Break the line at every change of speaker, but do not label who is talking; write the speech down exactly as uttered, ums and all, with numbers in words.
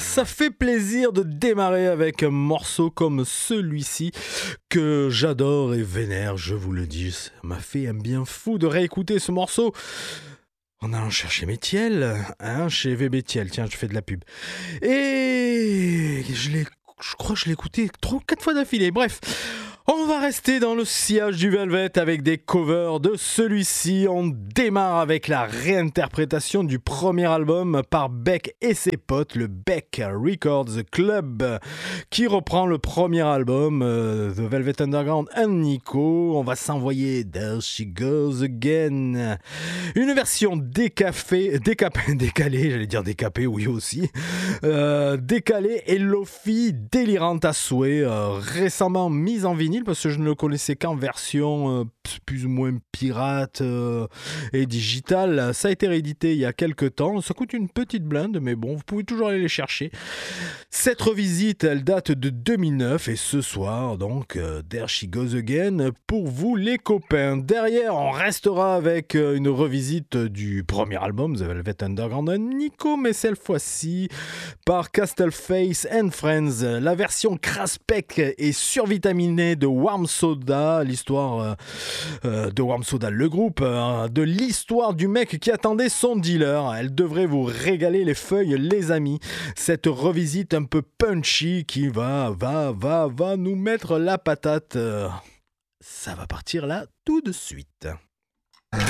ça fait plaisir de démarrer avec un morceau comme celui-ci que j'adore et vénère, je vous le dis. Ça m'a fait un bien fou de réécouter ce morceau en allant chercher mes tiels, hein, chez V B Tiel. Tiens, je fais de la pub. Et je l'ai, je crois que je l'ai écouté trois, quatre fois d'affilée. Bref. On va rester dans le sillage du Velvet avec des covers de celui-ci. On démarre avec la réinterprétation du premier album par Beck et ses potes, le Beck Records Club, qui reprend le premier album, euh, The Velvet Underground and Nico. On va s'envoyer There She Goes Again. Une version décafé, décapé, décalée, j'allais dire décapée, oui aussi, euh, décalée et lofi délirante à souhait, euh, récemment mise en vinyle parce que je ne le connaissais qu'en version euh, plus ou moins pirate euh, et digitale. Ça a été réédité il y a quelques temps. Ça coûte une petite blinde, mais bon, vous pouvez toujours aller les chercher. Cette revisite, elle date de deux mille neuf et ce soir, donc, euh, There She Goes Again pour vous les copains. Derrière, on restera avec euh, une revisite du premier album, The Velvet Underground and Nico, mais cette fois-ci par Castleface and Friends. La version craspec et survitaminée de Warm Soda, l'histoire euh, euh, de Warm Soda, le groupe, euh, de l'histoire du mec qui attendait son dealer. Elle devrait vous régaler les feuilles, les amis. Cette revisite un peu punchy qui va, va, va, va nous mettre la patate. Euh, ça va partir là tout de suite.